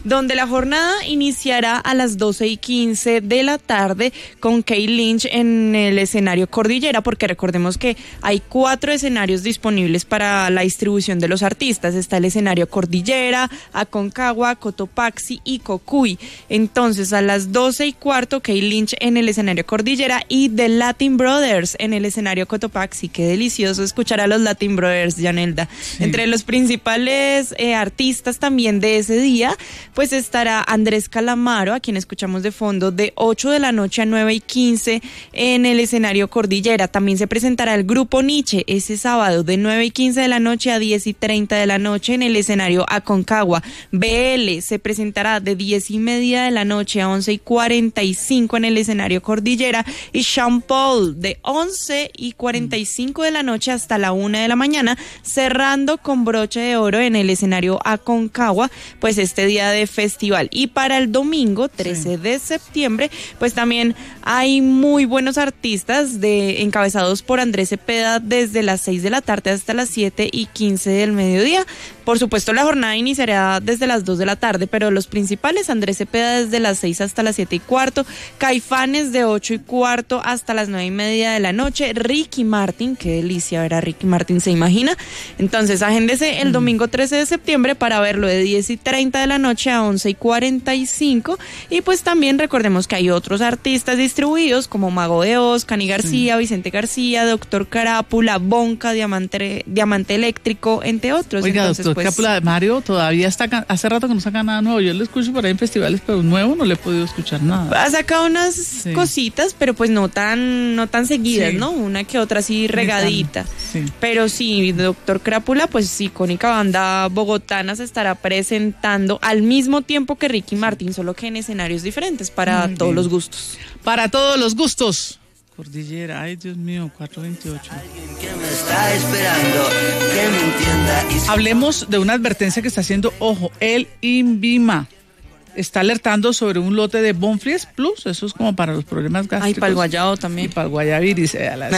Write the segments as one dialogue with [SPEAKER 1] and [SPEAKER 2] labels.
[SPEAKER 1] donde la jornada iniciará a las 12:15 de la tarde con Kate Lynch en el escenario Cordillera, porque recordemos que hay 4 escenarios disponibles para la distribución de los artistas. Está el escenario Cordillera, Aconcagua, Cotopaxi y Cocuy. Entonces, a las 12:15, Kate Lynch en el escenario Cordillera y The Latin Brothers en el escenario Cotopaxi. Qué delicioso escuchar a los Latin Brothers, Yanelda. Sí. Entre los principales artistas también de ese día, pues estará Andrés Calamaro, a quien escuchamos de fondo, de 8 de la noche a 9:15 en el escenario Cordillera. También se presentará el grupo Nietzsche ese sábado de 9:15 de la noche a 10:30 de la noche en el escenario Aconcagua. BL se presentará de 10:30 de la noche a 11:45 en el escenario Cordillera, y Sean Paul de 11:45 de la noche hasta la 1 de la mañana, cerrando con broche de oro en el escenario Aconcagua, pues este día de festival. Y para el domingo 13 de septiembre, pues también hay muy buenos artistas encabezados por Andrés Cepeda desde las 6 de la tarde hasta las 7:15 del mediodía. Por supuesto, la jornada iniciará desde las 2 de la tarde, pero los principales, Andrés Cepeda desde las 6 hasta las 7:15, Caifanes de 8:15 hasta las 9:30 de la noche, Ricky Martin, qué delicia ver a Ricky Martin, ¿se imagina? Entonces, agéndese el domingo 13 de septiembre para verlo de 10:30 de la noche a 11:45, y pues también recordemos que hay otros artistas distribuidos como Mago de Oz, Cani García, Vicente García, Doctor Carápula, Bonca, Diamante Eléctrico, entre otros.
[SPEAKER 2] Oiga,
[SPEAKER 1] entonces,
[SPEAKER 2] Doctor Carápula, Mario todavía está, hace rato que no saca nada nuevo. Yo lo escucho por ahí en festivales, pero nuevo no le he podido escuchar nada.
[SPEAKER 1] Ha sacado unas cositas, pero pues no tan seguidas, ¿no? Una que otra así regadita. Pero sí, Doctor Crápula, pues icónica banda bogotana, se estará presentando al mismo tiempo que Ricky Martin, solo que en escenarios diferentes para todos los gustos.
[SPEAKER 2] Para todos los gustos. Cordillera, ay Dios mío, 4:28. Hablemos de una advertencia que está haciendo, ojo, el INVIMA. Está alertando sobre un lote de Bonfries Plus, eso es como para los problemas gástricos.
[SPEAKER 1] Ay, para el guayabo también.
[SPEAKER 2] Y para el guayabiris.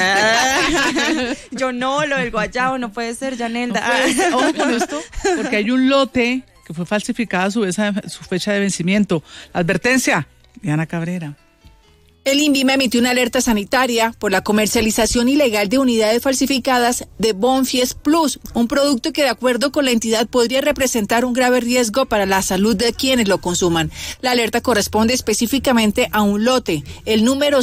[SPEAKER 1] Yo no, lo del guayabo no puede ser, Yanelda.
[SPEAKER 2] No puede ser. Ojo con esto, porque hay un lote que fue falsificada a su fecha de vencimiento. Advertencia, Diana Cabrera.
[SPEAKER 3] El INVIMA emitió una alerta sanitaria por la comercialización ilegal de unidades falsificadas de Bonfries Plus, un producto que de acuerdo con la entidad podría representar un grave riesgo para la salud de quienes lo consuman. La alerta corresponde específicamente a un lote, el número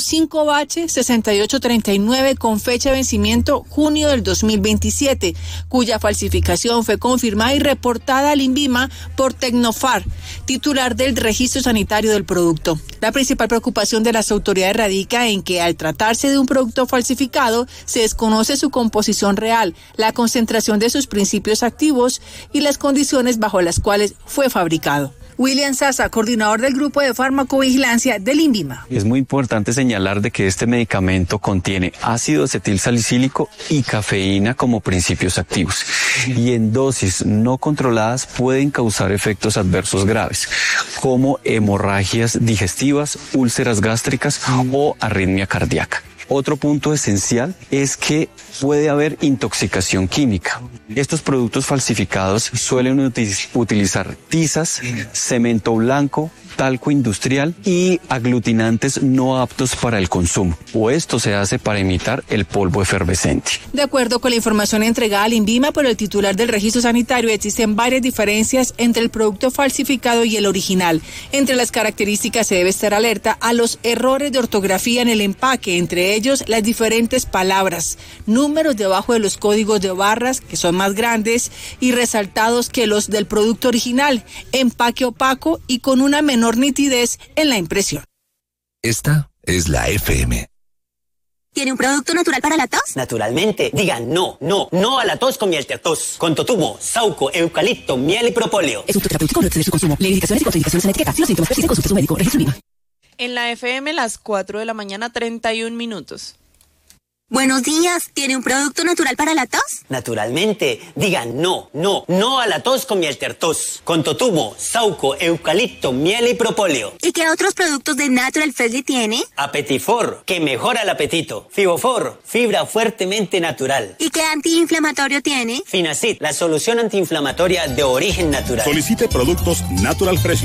[SPEAKER 3] 5H6839 con fecha de vencimiento junio del 2027, cuya falsificación fue confirmada y reportada al INVIMA por Tecnofar, titular del registro sanitario del producto. La principal preocupación de las autoridades radica en que al tratarse de un producto falsificado se desconoce su composición real, la concentración de sus principios activos y las condiciones bajo las cuales fue fabricado. William Sasa, coordinador del grupo de farmacovigilancia del INVIMA.
[SPEAKER 4] Es muy importante señalar de que este medicamento contiene ácido acetilsalicílico y cafeína como principios activos, y en dosis no controladas pueden causar efectos adversos graves, como hemorragias digestivas, úlceras gástricas o arritmia cardíaca. Otro punto esencial es que puede haber intoxicación química. Estos productos falsificados suelen utilizar tizas, cemento blanco, talco industrial y aglutinantes no aptos para el consumo, o esto se hace para imitar el polvo efervescente.
[SPEAKER 3] De acuerdo con la información entregada al INVIMA por el titular del registro sanitario, existen varias diferencias entre el producto falsificado y el original. Entre las características se debe estar alerta a los errores de ortografía en el empaque, entre ellos las diferentes palabras, números debajo de los códigos de barras, que son más grandes y resaltados que los del producto original, empaque opaco y con una menor nitidez en la impresión.
[SPEAKER 5] Esta es la FM.
[SPEAKER 6] ¿Tiene un producto natural para la tos?
[SPEAKER 7] Naturalmente. Digan no a la tos con miel tertos. Con totumo, sauco, eucalipto, miel y propóleo.
[SPEAKER 6] Es un terapéutico, no excede su consumo. Lee indicaciones y contraindicaciones en la etiqueta. Si los síntomas persisten, consulte a su médico. Registro INVIMA.
[SPEAKER 1] En la FM, las 4 de la mañana, 31 minutos.
[SPEAKER 6] Buenos días, ¿tiene un producto natural para la tos?
[SPEAKER 7] Naturalmente. Digan no a la tos con miel tertos. Con totumo, sauco, eucalipto, miel y propóleo.
[SPEAKER 6] ¿Y qué otros productos de Natural Freshly tiene?
[SPEAKER 7] Apetifor, que mejora el apetito. Fibofor, fibra fuertemente natural.
[SPEAKER 6] ¿Y qué antiinflamatorio tiene?
[SPEAKER 7] Finacid, la solución antiinflamatoria de origen natural.
[SPEAKER 8] Solicite productos Natural Fresh